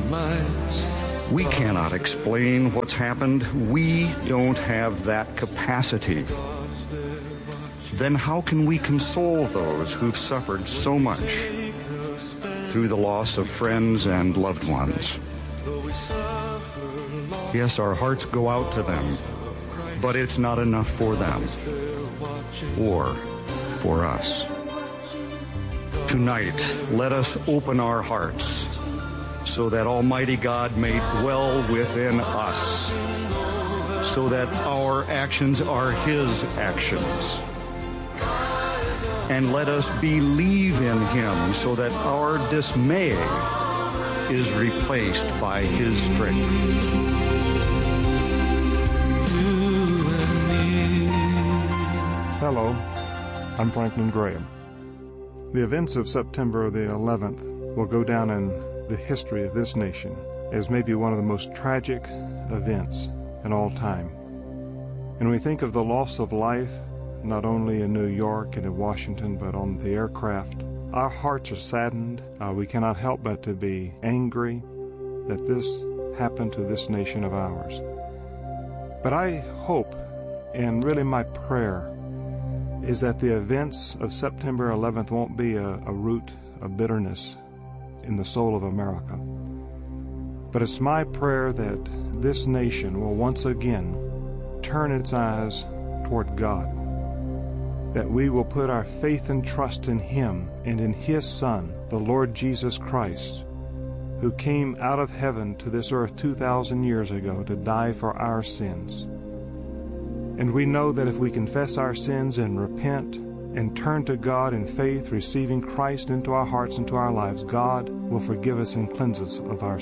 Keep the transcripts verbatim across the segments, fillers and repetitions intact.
We cannot explain what's happened. We don't have that capacity. Then how can we console those who've suffered so much through the loss of friends and loved ones? Yes, our hearts go out to them, but it's not enough for them or for us. Tonight, let us open our hearts so that Almighty God may dwell within us, so that our actions are His actions. And let us believe in Him so that our dismay is replaced by His strength. Hello, I'm Franklin Graham. The events of September the eleventh will go down in the history of this nation as maybe one of the most tragic events in all time. And we think of the loss of life, not only in New York and in Washington, but on the aircraft. Our hearts are saddened. Uh, we cannot help but to be angry that this happened to this nation of ours. But I hope, and really my prayer, is that the events of September eleventh won't be a, a root of bitterness in the soul of America. But it's my prayer that this nation will once again turn its eyes toward God, that we will put our faith and trust in Him and in His Son, the Lord Jesus Christ, who came out of heaven to this earth two thousand years ago to die for our sins. And we know that if we confess our sins and repent and turn to God in faith, receiving Christ into our hearts and to our lives, God will forgive us and cleanse us of our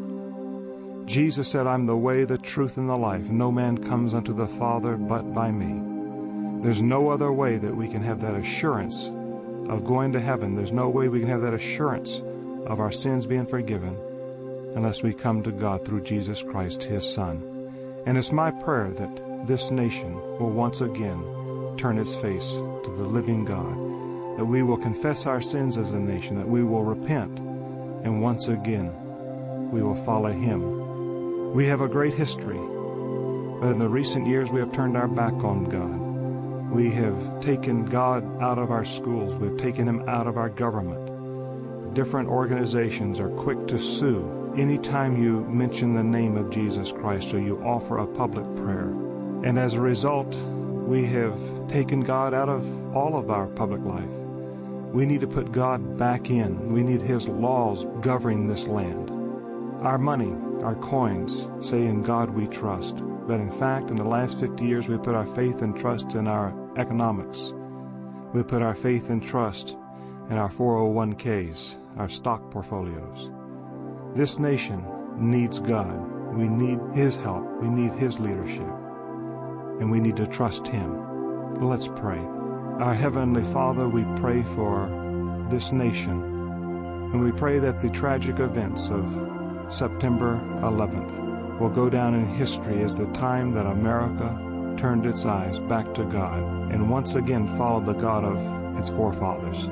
sin. Jesus said, I'm the way, the truth, and the life. No man comes unto the Father but by me. There's no other way that we can have that assurance of going to heaven. There's no way we can have that assurance of our sins being forgiven unless we come to God through Jesus Christ, His Son. And it's my prayer that this nation will once again turn its face to the living God, that we will confess our sins as a nation, that we will repent, and once again we will follow Him. We have a great history, but in the recent years we have turned our back on God. We have taken God out of our schools. We've taken Him out of our government. Different organizations are quick to sue anytime you mention the name of Jesus Christ or you offer a public prayer. And as a result, we have taken God out of all of our public life. We need to put God back in. We need His laws governing this land. Our money, our coins, say in God we trust. But in fact, in the last fifty years, we put our faith and trust in our economics. We put our faith and trust in our four oh one k's, our stock portfolios. This nation needs God. We need His help. We need His leadership. And we need to trust Him. Let's pray. Our Heavenly Father, we pray for this nation. And we pray that the tragic events of September eleventh will go down in history as the time that America turned its eyes back to God and once again followed the God of its forefathers.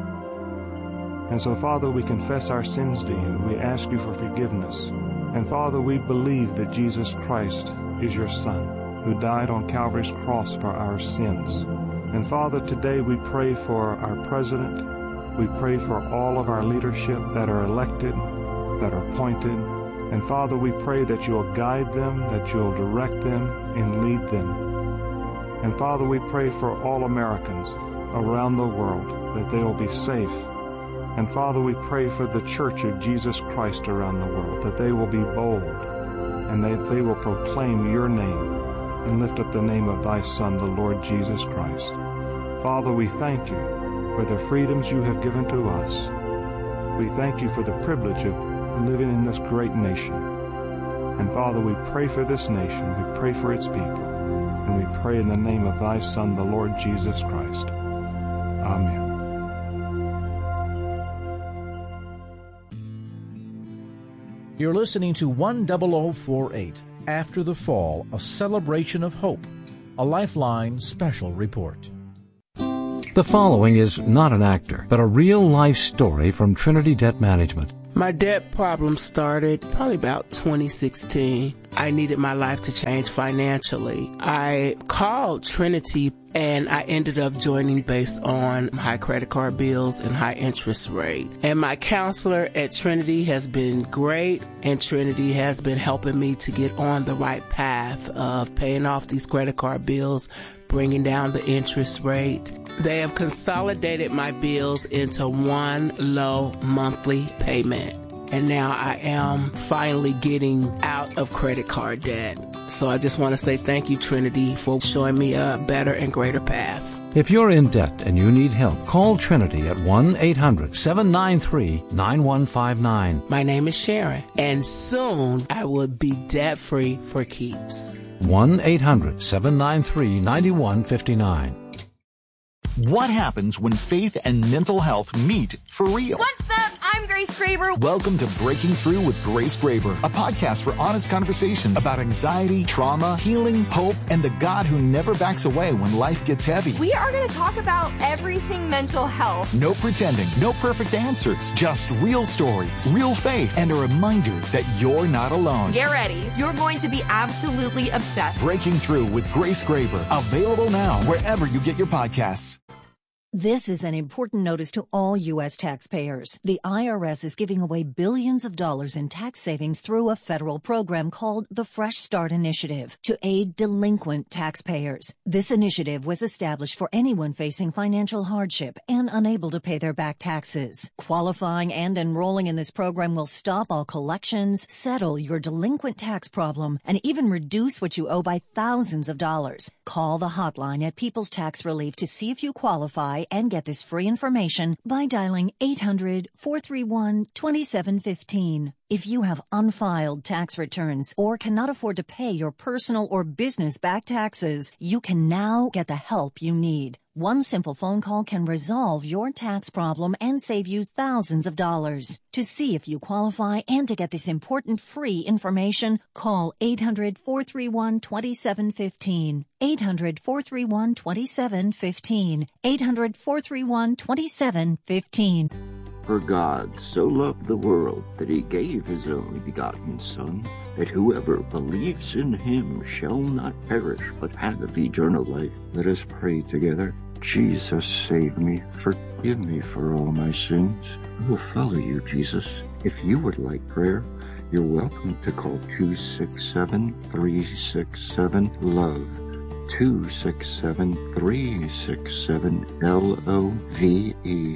And so, Father, we confess our sins to You. We ask You for forgiveness. And Father, we believe that Jesus Christ is Your Son, who died on Calvary's cross for our sins. And Father, today we pray for our president. We pray for all of our leadership that are elected, that are appointed. And Father, we pray that You'll guide them, that You'll direct them and lead them. And Father, we pray for all Americans around the world that they will be safe. And Father, we pray for the Church of Jesus Christ around the world, that they will be bold and that they will proclaim Your name and lift up the name of Thy Son, the Lord Jesus Christ. Father, we thank You for the freedoms You have given to us. We thank You for the privilege of living in this great nation. And Father, we pray for this nation. We pray for its people. And we pray in the name of Thy Son, the Lord Jesus Christ. Amen. You're listening to one oh oh four eight, After the Fall, a Celebration of Hope, a Lifeline special report. The following is not an actor, but a real-life story from Trinity Debt Management. My debt problem started probably about twenty sixteen. I needed my life to change financially. I called Trinity and I ended up joining based on high credit card bills and high interest rate. And my counselor at Trinity has been great, and Trinity has been helping me to get on the right path of paying off these credit card bills, bringing down the interest rate. They have consolidated my bills into one low monthly payment. And now I am finally getting out of credit card debt. So I just want to say thank you, Trinity, for showing me a better and greater path. If you're in debt and you need help, call Trinity at one eight hundred seven nine three nine one five nine. My name is Sharon, and soon I will be debt-free for keeps. one eight hundred seven nine three nine one five nine. What happens when faith and mental health meet for real? What's up? I'm Grace Graber. Welcome to Breaking Through with Grace Graber, a podcast for honest conversations about anxiety, trauma, healing, hope, and the God who never backs away when life gets heavy. We are going to talk about everything mental health. No pretending, no perfect answers, just real stories, real faith, and a reminder that you're not alone. Get ready. You're going to be absolutely obsessed. Breaking Through with Grace Graber, available now wherever you get your podcasts. This is an important notice to all U S taxpayers. The I R S is giving away billions of dollars in tax savings through a federal program called the Fresh Start Initiative to aid delinquent taxpayers. This initiative was established for anyone facing financial hardship and unable to pay their back taxes. Qualifying and enrolling in this program will stop all collections, settle your delinquent tax problem, and even reduce what you owe by thousands of dollars. Call the hotline at People's Tax Relief to see if you qualify and get this free information by dialing eight hundred four three one two seven one five. If you have unfiled tax returns or cannot afford to pay your personal or business back taxes, you can now get the help you need. One simple phone call can resolve your tax problem and save you thousands of dollars. To see if you qualify and to get this important free information, call eight hundred four three one two seven one five. eight hundred four three one two seven one five. eight hundred four three one two seven one five. For God so loved the world that he gave his only begotten Son, that whoever believes in him shall not perish, but have eternal life. Let us pray together. Jesus, save me. Forgive me for all my sins. I will follow you, Jesus. If you would like prayer, you're welcome to call two six seven, three six seven, LOVE. two six seven, three six seven, L O V E.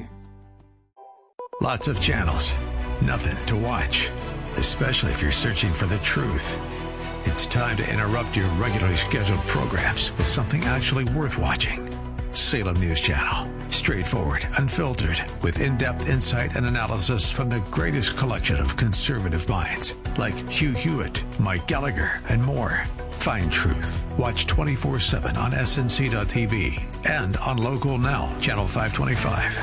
Lots of channels, nothing to watch, especially if you're searching for the truth. It's time to interrupt your regularly scheduled programs with something actually worth watching. Salem News Channel. Straightforward, unfiltered, with in-depth insight and analysis from the greatest collection of conservative minds, like Hugh Hewitt, Mike Gallagher, and more. Find truth. Watch twenty-four seven on S N C dot T V and on Local Now, Channel five twenty-five.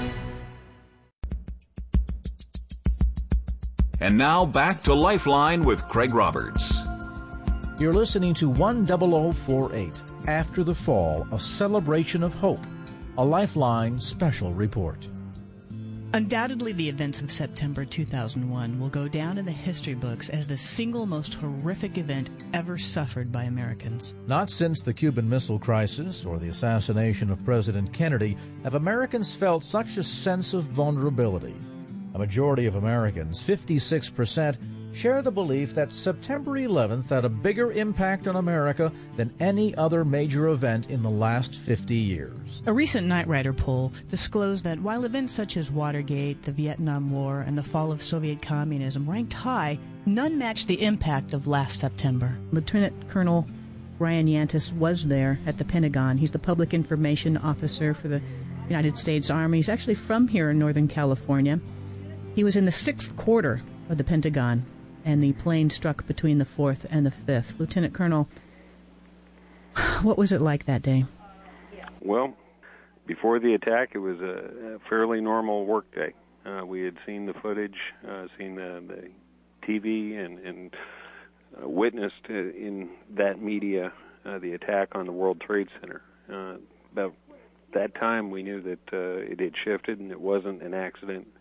And now back to Lifeline with Craig Roberts. You're listening to one thousand forty-eight, After the Fall, a celebration of hope, a Lifeline special report. Undoubtedly, the events of September two thousand one will go down in the history books as the single most horrific event ever suffered by Americans. Not since the Cuban Missile Crisis or the assassination of President Kennedy have Americans felt such a sense of vulnerability. A majority of Americans, fifty-six percent, share the belief that September eleventh had a bigger impact on America than any other major event in the last fifty years. A recent Knight Ridder poll disclosed that while events such as Watergate, the Vietnam War, and the fall of Soviet communism ranked high, none matched the impact of last September. Lieutenant Colonel Ryan Yantis was there at the Pentagon. He's the public information officer for the United States Army. He's actually from here in Northern California. He was in the sixth quarter of the Pentagon, and the plane struck between the fourth and the fifth. Lieutenant Colonel, what was it like that day? Well, before the attack, it was a, a fairly normal work day. Uh, we had seen the footage, uh, seen the, the T V, and, and uh, witnessed uh, in that media uh, the attack on the World Trade Center. Uh, about that time, we knew that uh, it had shifted and it wasn't an accident.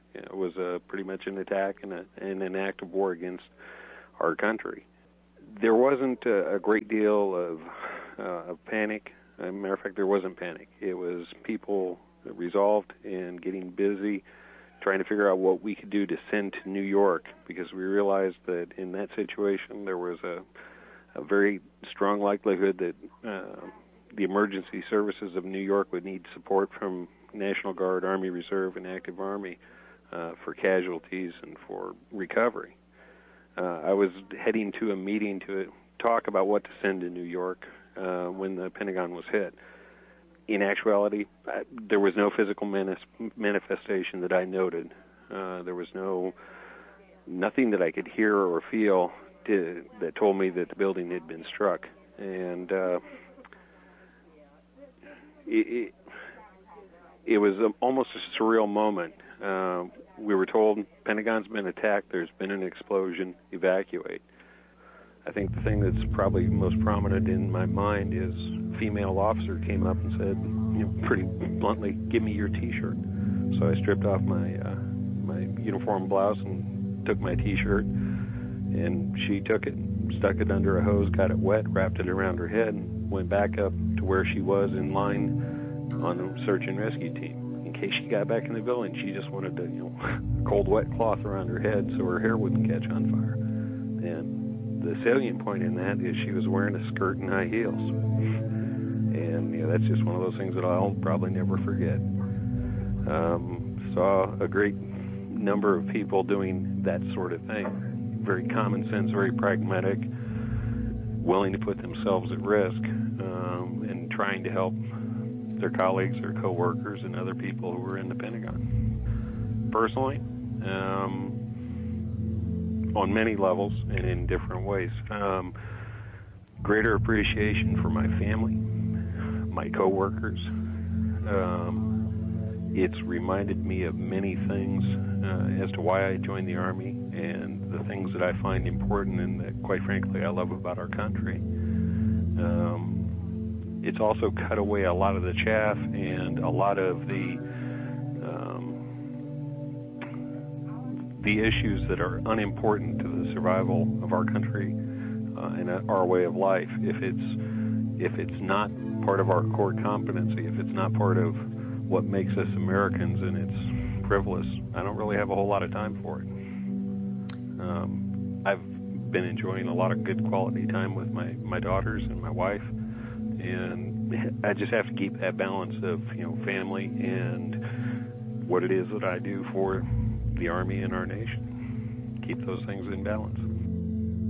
It was uh, pretty much an attack and, a, and an act of war against our country. There wasn't a, a great deal of, uh, of panic. As a matter of fact, there wasn't panic. It was people resolved and getting busy, trying to figure out what we could do to send to New York, because we realized that in that situation there was a, a very strong likelihood that uh, the emergency services of New York would need support from National Guard, Army Reserve, and Active Army uh, for casualties and for recovery. Uh, I was heading to a meeting to talk about what to send to New York uh, when the Pentagon was hit. In actuality, I, there was no physical manis- manifestation that I noted. Uh, there was no nothing that I could hear or feel to, that told me that the building had been struck. And uh, it, it, it was a, almost a surreal moment. Uh, we were told Pentagon's been attacked, there's been an explosion, evacuate. I think the thing that's probably most prominent in my mind is a female officer came up and said, you know, pretty bluntly, give me your T-shirt. So I stripped off my uh, my uniform blouse and took my T-shirt, and she took it, stuck it under a hose, got it wet, wrapped it around her head, and went back up to where she was in line on the search and rescue team. In case she got back in the building, she just wanted to, you know, cold wet cloth around her head so her hair wouldn't catch on fire. And the salient point in that is she was wearing a skirt and high heels. And, you know, that's just one of those things that I'll probably never forget. Um, saw a great number of people doing that sort of thing. Very common sense, very pragmatic, willing to put themselves at risk, um, and trying to help their colleagues, their coworkers, and other people who were in the Pentagon. Personally, um, on many levels and in different ways, um, greater appreciation for my family, my coworkers. Um, it's reminded me of many things uh, as to why I joined the Army and the things that I find important and that, quite frankly, I love about our country. Um, It's also cut away a lot of the chaff and a lot of the um, the issues that are unimportant to the survival of our country uh, and our way of life. If it's if it's not part of our core competency, if it's not part of what makes us Americans, and it's frivolous, I don't really have a whole lot of time for it. Um, I've been enjoying a lot of good quality time with my, my daughters and my wife. And I just have to keep that balance of, you know, family and what it is that I do for the Army and our nation. Keep those things in balance.